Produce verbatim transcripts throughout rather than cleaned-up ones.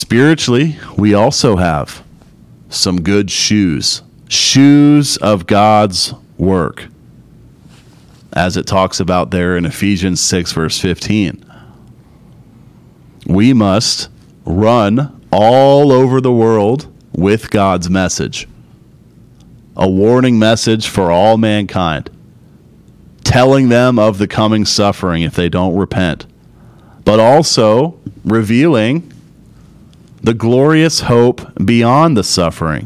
Spiritually, we also have some good shoes, shoes of God's work, as it talks about there in Ephesians six, verse fifteen. We must run all over the world with God's message, a warning message for all mankind, telling them of the coming suffering if they don't repent, but also revealing the glorious hope beyond the suffering.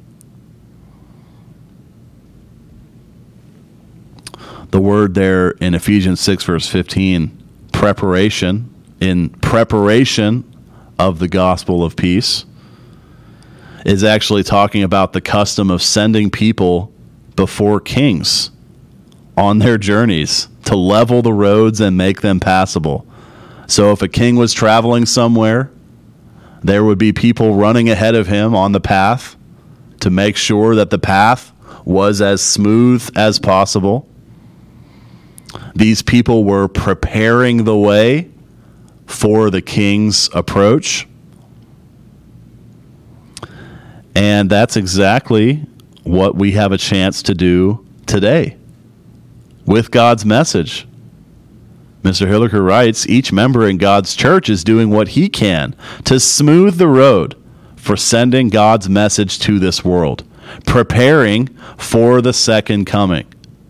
The word there in Ephesians six, verse fifteen, preparation, in preparation of the gospel of peace, is actually talking about the custom of sending people before kings on their journeys to level the roads and make them passable. So if a king was traveling somewhere, there would be people running ahead of him on the path to make sure that the path was as smooth as possible. These people were preparing the way for the king's approach. And that's exactly what we have a chance to do today with God's message. Mister Hilliker writes, each member in God's church is doing what he can to smooth the road for sending God's message to this world, preparing for the second coming.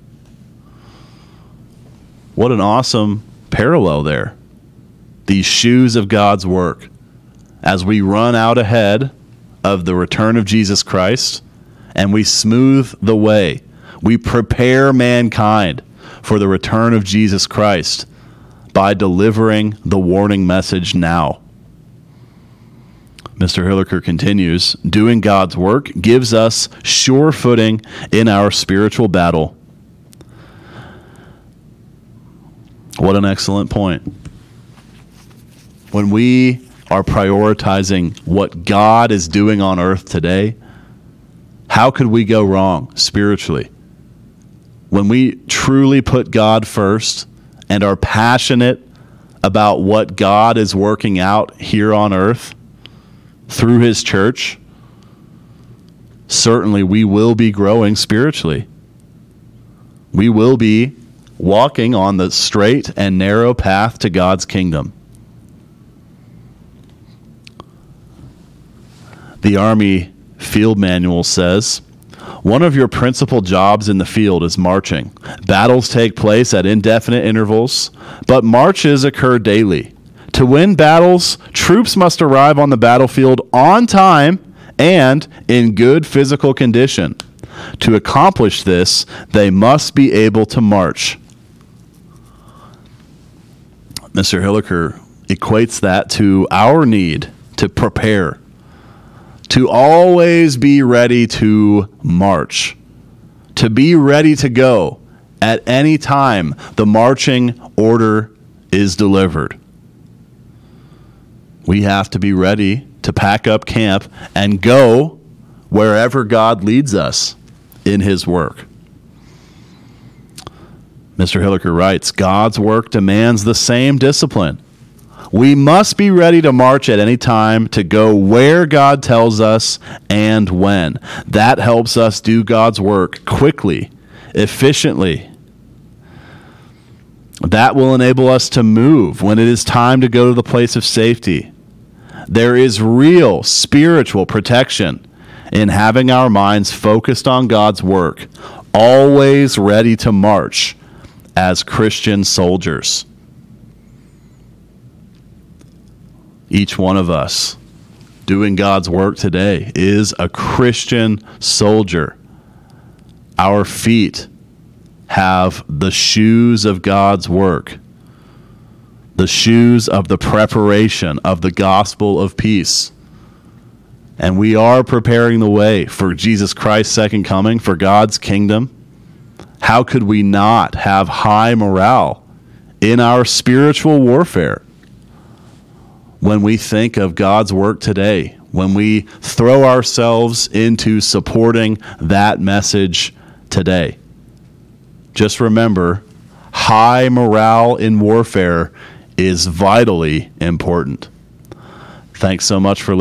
What an awesome parallel there. These shoes of God's work. As we run out ahead of the return of Jesus Christ and we smooth the way, we prepare mankind for the return of Jesus Christ by delivering the warning message now. Mister Hilliker continues, doing God's work gives us sure footing in our spiritual battle. What an excellent point. When we are prioritizing what God is doing on earth today, how could we go wrong spiritually? When we truly put God first and are passionate about what God is working out here on earth through his church, certainly we will be growing spiritually. We will be walking on the straight and narrow path to God's kingdom. The Army Field Manual says, one of your principal jobs in the field is marching. Battles take place at indefinite intervals, but marches occur daily. To win battles, troops must arrive on the battlefield on time and in good physical condition. To accomplish this, they must be able to march. Mister Hilliker equates that to our need to prepare, to always be ready to march, to be ready to go at any time the marching order is delivered. We have to be ready to pack up camp and go wherever God leads us in his work. Mister Hilliker writes, God's work demands the same discipline. We must be ready to march at any time to go where God tells us and when. That helps us do God's work quickly, efficiently. That will enable us to move when it is time to go to the place of safety. There is real spiritual protection in having our minds focused on God's work, always ready to march as Christian soldiers. Each one of us doing God's work today is a Christian soldier. Our feet have the shoes of God's work, the shoes of the preparation of the gospel of peace. And we are preparing the way for Jesus Christ's second coming, for God's kingdom. How could we not have high morale in our spiritual warfare when we think of God's work today, when we throw ourselves into supporting that message today? Just remember, high morale in warfare is vitally important. Thanks so much for listening.